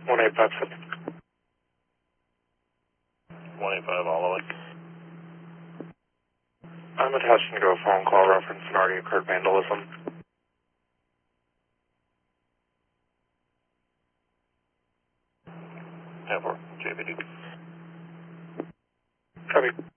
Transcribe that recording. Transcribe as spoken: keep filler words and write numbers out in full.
one eight five six. one eight five all the way. I'm attaching to a phone call reference and already occurred vandalism. ten four, J P D. Copy.